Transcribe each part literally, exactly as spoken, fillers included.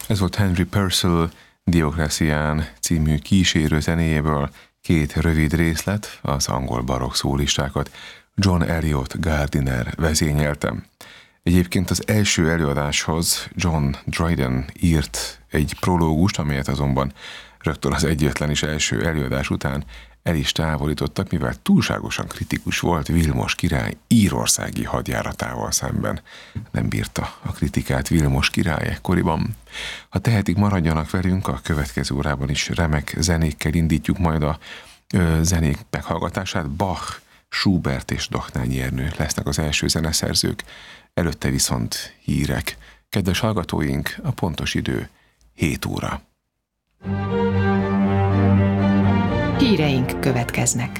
Ez volt Henry Purcell Diocletian című kísérő zenéjéből két rövid részlet, az angol barokk szólistákat John Eliot Gardiner vezényelte. Egyébként az első előadáshoz John Dryden írt egy prológust, amelyet azonban rögtön az egyetlen is első előadás után el is távolítottak, mivel túlságosan kritikus volt Vilmos király írországi hadjáratával szemben. Nem bírta a kritikát Vilmos király ekkoriban. Ha tehetik, maradjanak velünk, a következő órában is remek zenékkel indítjuk majd a ö, zenék meghallgatását. Bach, Schubert és Dohnányi Ernő lesznek az első zeneszerzők, előtte viszont hírek. Kedves hallgatóink, a pontos idő hét óra. Híreink következnek.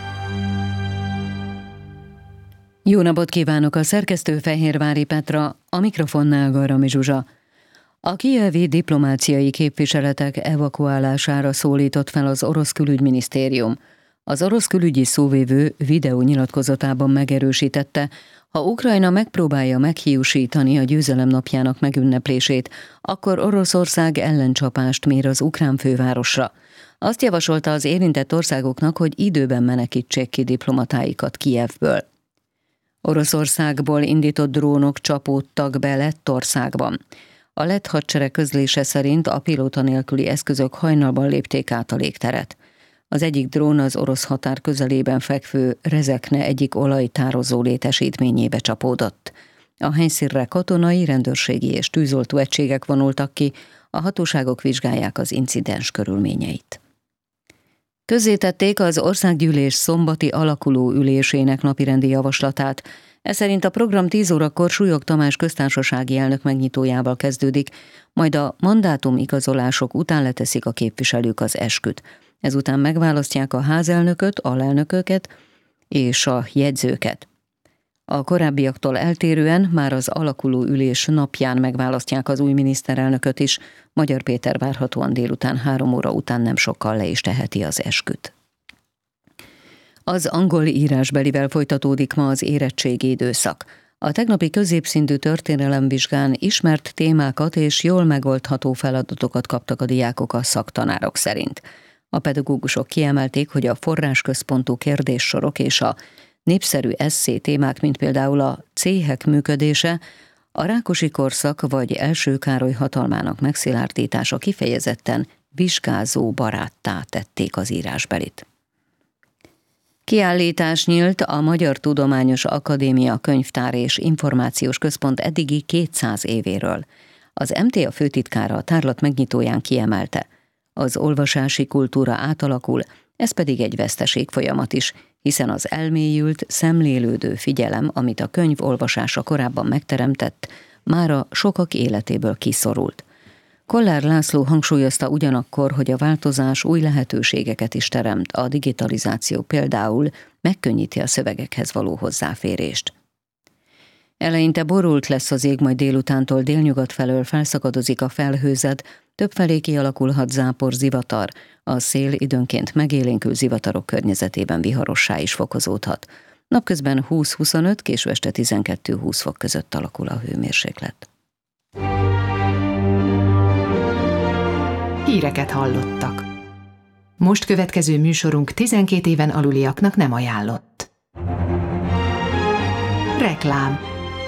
Jó napot kívánok, a szerkesztő Fehérvári Petra, a mikrofonnál Garami Zsuzsa. A kijevi diplomáciai képviseletek evakuálására szólított fel az orosz külügyminisztérium. Az orosz külügyi szóvivő videó nyilatkozatában megerősítette, ha Ukrajna megpróbálja meghiúsítani a győzelem napjának megünneplését, akkor Oroszország ellencsapást mér az ukrán fővárosra. Azt javasolta az érintett országoknak, hogy időben menekítsék ki diplomatáikat Kijevből. Oroszországból indított drónok csapódtak be Lettországban. A lett hadsereg közlése szerint a pilóta nélküli eszközök hajnalban lépték át a légteret. Az egyik drón az orosz határ közelében fekvő Rezekne egyik olajtározó létesítményébe csapódott. A helyszínre katonai, rendőrségi és tűzoltó egységek vonultak ki, a hatóságok vizsgálják az incidens körülményeit. Közzétették az országgyűlés szombati alakuló ülésének napirendi javaslatát. Ez szerint a program tíz órakor Súlyog Tamás köztársasági elnök megnyitójával kezdődik, majd a mandátum igazolások után leteszik a képviselők az esküt. Ezután megválasztják a házelnököt, alelnököket és a jegyzőket. A korábbiaktól eltérően már az alakuló ülés napján megválasztják az új miniszterelnököt is. Magyar Péter várhatóan délután három óra után nem sokkal le is teheti az esküt. Az angol írásbelivel folytatódik ma az érettségi időszak. A tegnapi középszintű történelemvizsgán ismert témákat és jól megoldható feladatokat kaptak a diákok a szaktanárok szerint. A pedagógusok kiemelték, hogy a forrásközpontú kérdéssorok és a népszerű esszé témák, mint például a céhek működése, a Rákosi korszak vagy első Károly hatalmának megszilárdítása kifejezetten vizsgázó baráttá tették az írásbelit. Kiállítás nyílt a Magyar Tudományos Akadémia Könyvtár és Információs Központ eddigi kétszáz évéről. Az em té á főtitkára a tárlat megnyitóján kiemelte, az olvasási kultúra átalakul, ez pedig egy veszteség folyamat is, hiszen az elmélyült, szemlélődő figyelem, amit a könyv olvasása korábban megteremtett, mára sokak életéből kiszorult. Kollár László hangsúlyozta ugyanakkor, hogy a változás új lehetőségeket is teremt, a digitalizáció például megkönnyíti a szövegekhez való hozzáférést. Eleinte borult lesz az ég, majd délutántól délnyugat felől felszakadozik a felhőzet, többfelé kialakulhat zápor, zivatar, a szél időnként megélénkül zivatarok környezetében viharossá is fokozódhat. Napközben húsz-huszonöt, késő este tizenkettő-húsz fok között alakul a hőmérséklet. Híreket hallottak. Most következő műsorunk tizenkét éven aluliaknak nem ajánlott. Reklám.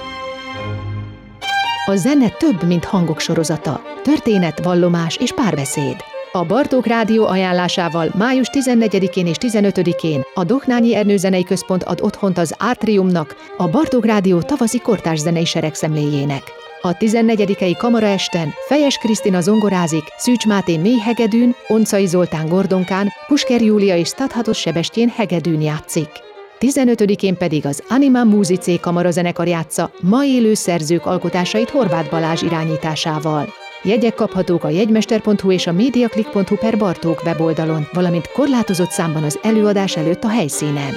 A zene több, mint hangok sorozata. Történet, vallomás és párbeszéd. A Bartók Rádió ajánlásával május tizennegyedikén és tizenötödikén a Dohnányi Ernő Zenei Központ ad otthont az Átriumnak, a Bartók Rádió tavaszi kortárs zenei seregszemléjének. A tizennegyedikei kamaraesten Fejes Krisztina zongorázik, Szűcs Máté mélyhegedűn, Oncai Zoltán gordonkán, Pusker Júlia és Stadhatos Sebestyén hegedűn játszik. tizenötödikén pedig az Anima Musicé kamarazenekar játsza ma élő szerzők alkotásait Horváth Balázs irányításával. Jegyek kaphatók a jegymester pont hu és a mediaclick pont hu per Bartók weboldalon, valamint korlátozott számban az előadás előtt a helyszínen.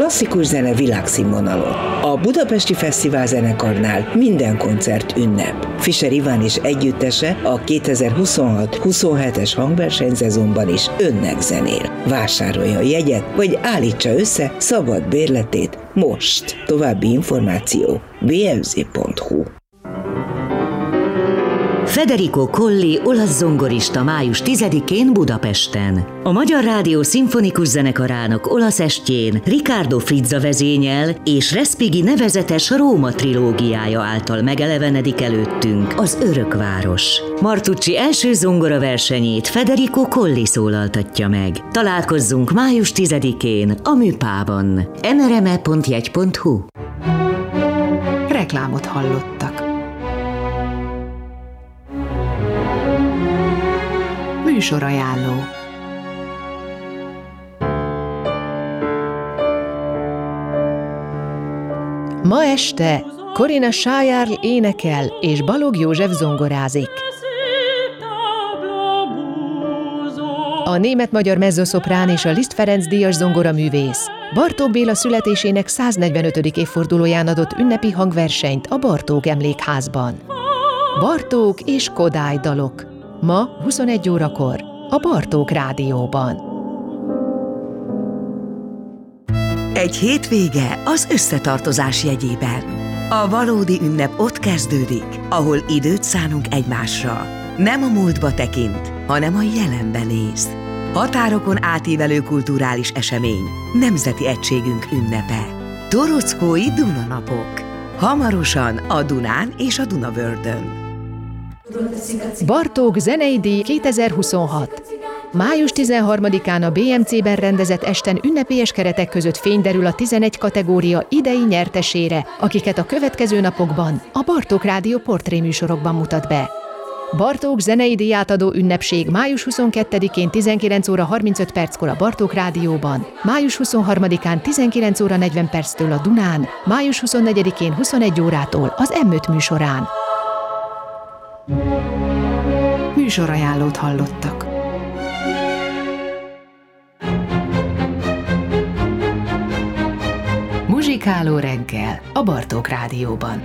klasszikus zene világszínvonalon. A Budapesti Fesztivál Zenekarnál minden koncert ünnep. Fischer Iván és együttese a kétezer-huszonhat huszonhetes hangversenyszezonban is önnek zenél. Vásárolja a jegyet, vagy állítsa össze szabad bérletét most. További információ bé em zé pont hu. Federico Colli olasz zongorista május tizedikén Budapesten. A Magyar Rádió Szimfonikus Zenekarának olasz estjén Riccardo Frizza vezényel és Respighi nevezetes Róma trilógiája által megelevenedik előttünk az Örökváros. Martucci első zongoraversenyét Federico Colli szólaltatja meg. Találkozzunk május tizedikén a Műpában. em er em e pont jegy pont hu. Reklámot hallottak. Műsorajánló. Ma este Corinna Shayarl énekel és Balogh József zongorázik. A német-magyar mezzoszoprán és a Liszt Ferenc díjas zongoraművész Bartók Béla születésének száznegyvenötödik évfordulóján adott ünnepi hangversenyt a Bartók Emlékházban. Bartók és Kodály dalok. Ma huszonegy órakor a Bartók Rádióban. Egy hétvége az összetartozás jegyében. A valódi ünnep ott kezdődik, ahol időt szánunk egymásra. Nem a múltba tekint, hanem a jelenben néz. Határokon átívelő kulturális esemény, nemzeti egységünk ünnepe. Torockói Dunanapok. Hamarosan a Dunán és a Dunavördön. Bartók zenei díj kétezer-huszonhat. május tizenharmadikán a bé em cében rendezett esten ünnepélyes keretek között fény derül a tizenegy kategória idei nyertesére, akiket a következő napokban a Bartók Rádió portréműsorokban mutat be. Bartók zenei díját adó ünnepség május huszonkettedikén tizenkilenc óra harmincöt perckor a Bartók Rádióban, május huszonharmadikán tizenkilenc óra negyven perctől a Dunán, május huszonnegyedikén huszonegy órától az em öt műsorán. Műsorajánlót hallottak. Muzsikáló reggel a Bartók Rádióban.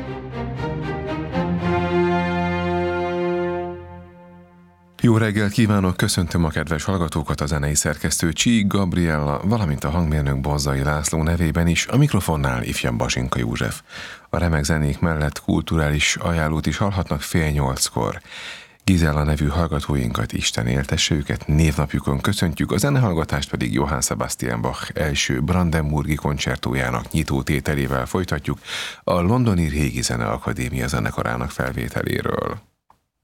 Jó reggelt kívánok, köszöntöm a kedves hallgatókat, a zenei szerkesztő Csík Gabriella, valamint a hangmérnök Bozzai László nevében is, a mikrofonnál ifjabb Basinka József. A remek zenék mellett kulturális ajánlót is hallhatnak fél nyolckor. Gizella nevű hallgatóinkat Isten éltesse, őket névnapjukon köszöntjük, a zenehallgatást pedig Johann Sebastian Bach első Brandenburgi koncertójának nyitótételével folytatjuk a Londoni Régi Zeneakadémia zenekarának felvételéről.